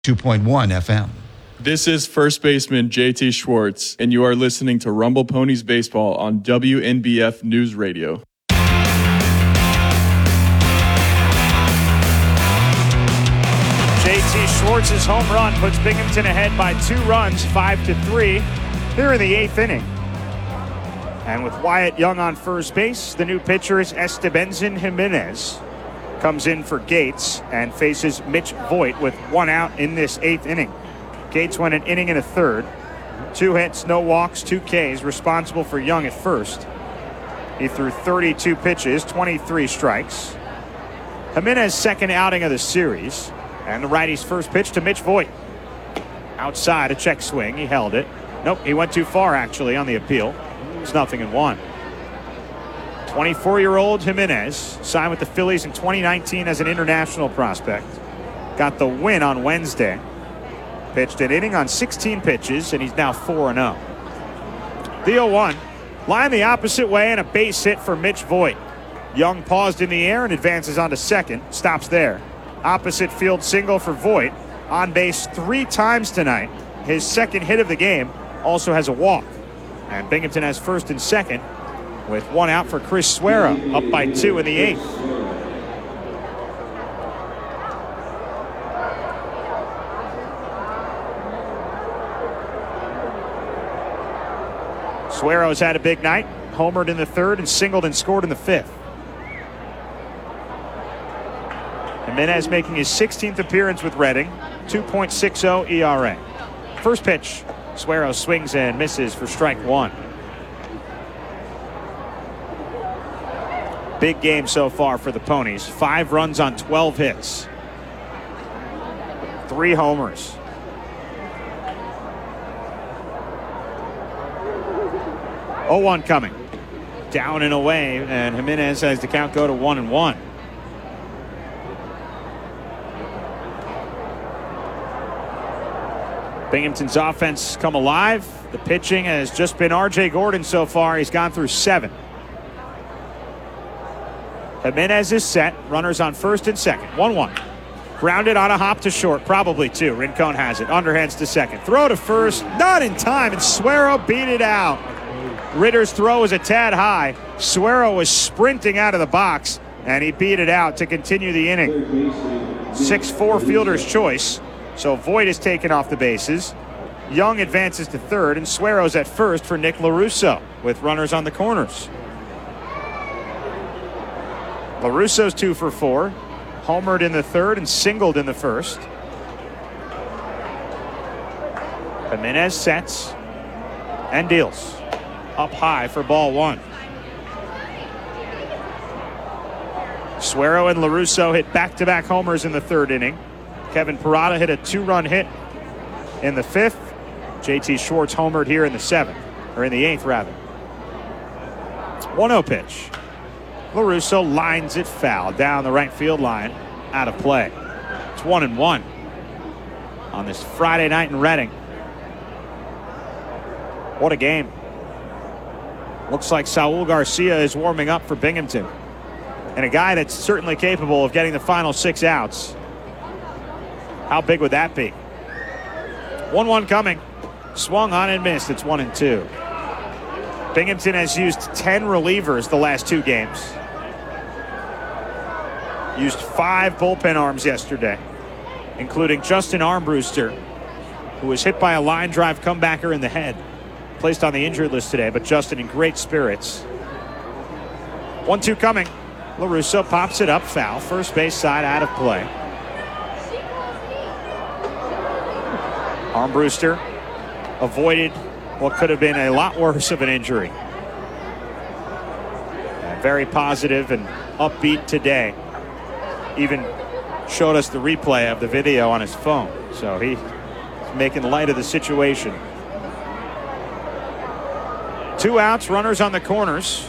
2.1 FM. This is first baseman JT Schwartz, and you are listening to Rumble Ponies Baseball on WNBF News Radio. JT Schwartz's home run puts Binghamton ahead by 2 runs, 5-3, here in the 8th inning. And with Wyatt Young on first base, the new pitcher is Estebenson Jimenez. Comes in for Gates and faces Mitch Voigt with 1 out in this 8th inning. Gates went an inning and a third. 2 hits, no walks, 2 Ks, responsible for Young at first. He threw 32 pitches, 23 strikes. Jimenez's second outing of the series. And the righty's first pitch to Mitch Voigt. Outside, a check swing. He held it. Nope, he went too far, actually, on the appeal. It's 0-1. 24-year-old Jimenez signed with the Phillies in 2019 as an international prospect. Got the win on Wednesday. Pitched an inning on 16 pitches, and he's now 4-0. The 0-1. Line the opposite way and a base hit for Mitch Voigt. Young paused in the air and advances onto second. Stops there. Opposite field single for Voigt. On base 3 times tonight. His second hit of the game. Also has a walk. And Binghamton has first and second with 1 out for Chris Suero, up by 2 in the 8th. Suero's had a big night, homered in the 3rd and singled and scored in the 5th. Jimenez making his 16th appearance with Reading, 2.60 ERA. First pitch, Suero swings and misses for strike 1. Big game so far for the Ponies. 5 runs on 12 hits. 3 homers. Oh, 1 coming. Down and away, and Jimenez has the count go to 1-1. Binghamton's offense come alive. The pitching has just been R.J. Gordon so far. He's gone through 7. Jimenez is set. Runners on first and second. 1-1. Grounded on a hop to short. Probably 2. Rincon has it. Underhands to second. Throw to first. Not in time. And Suero beat it out. Ritter's throw was a tad high. Suero was sprinting out of the box. And he beat it out to continue the inning. 6-4 fielder's choice. So Voigt is taken off the bases. Young advances to third. And Suero's at first for Nick LaRusso with runners on the corners. LaRusso's 2 for 4. Homered in the 3rd and singled in the 1st. Jimenez sets and deals. Up high for ball 1. Suero and LaRusso hit back-to-back homers in the 3rd inning. Kevin Parada hit a 2-run hit in the 5th. JT Schwartz homered here in the 7th, or in the 8th rather. 1-0 pitch. LaRusso lines it foul down the right field line, out of play. It's 1-1 on this Friday night in Reading. What a game. Looks like Saul Garcia is warming up for Binghamton. And a guy that's certainly capable of getting the final 6 outs. How big would that be? 1-1 coming. Swung on and missed. It's 1-2. Binghamton has used 10 relievers the last 2 games. Used 5 bullpen arms yesterday, including Justin Armbruster, who was hit by a line drive comebacker in the head. Placed on the injured list today, but Justin in great spirits. 1-2 coming. LaRusso pops it up, foul. First base side, out of play. Armbruster avoided what could have been a lot worse of an injury. Very positive and upbeat today. Even showed us the replay of the video on his phone. So he's making light of the situation. 2 outs, runners on the corners.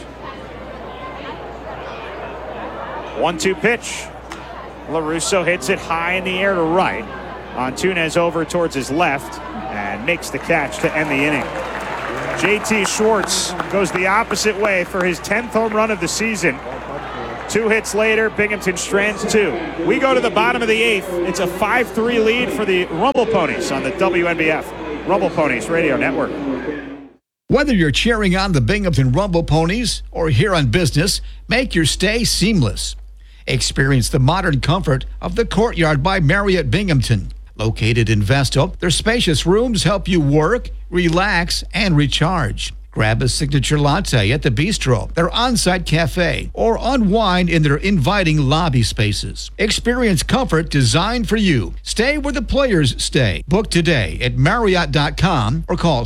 1-2 pitch. LaRusso hits it high in the air to right. Antunes over towards his left and makes the catch to end the inning. JT Schwartz goes the opposite way for his 10th home run of the season. 2 hits later, Binghamton strands 2. We go to the bottom of the 8th. It's a 5-3 lead for the Rumble Ponies on the WNBF Rumble Ponies Radio Network. Whether you're cheering on the Binghamton Rumble Ponies or here on business, make your stay seamless. Experience the modern comfort of the Courtyard by Marriott Binghamton. Located in Vestal, their spacious rooms help you work, relax, and recharge. Grab a signature latte at the Bistro, their on-site cafe, or unwind in their inviting lobby spaces. Experience comfort designed for you. Stay where the players stay. Book today at Marriott.com or call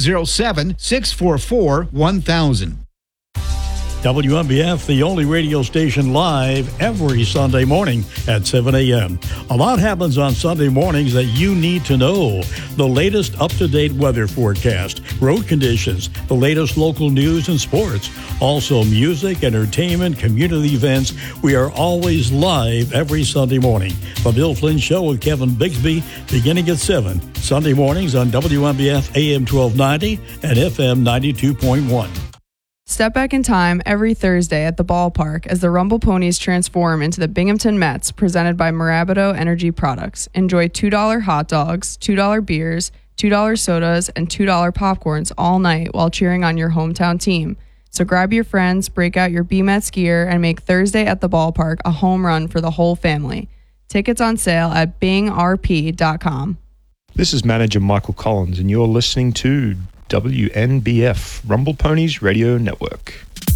607-644-1000. WNBF, the only radio station live every Sunday morning at 7 a.m. A lot happens on Sunday mornings that you need to know. The latest up-to-date weather forecast, road conditions, the latest local news and sports. Also music, entertainment, community events. We are always live every Sunday morning. The Bill Flynn Show with Kevin Bigsby beginning at 7. Sunday mornings on WNBF AM 1290 and FM 92.1. Step back in time every Thursday at the ballpark as the Rumble Ponies transform into the Binghamton Mets, presented by Mirabito Energy Products. Enjoy $2 hot dogs, $2 beers, $2 sodas, and $2 popcorns all night while cheering on your hometown team. So grab your friends, break out your B-Mets gear, and make Thursday at the ballpark a home run for the whole family. Tickets on sale at bingrp.com. This is manager Michael Collins, and you're listening to WNBF, Rumble Ponies Radio Network.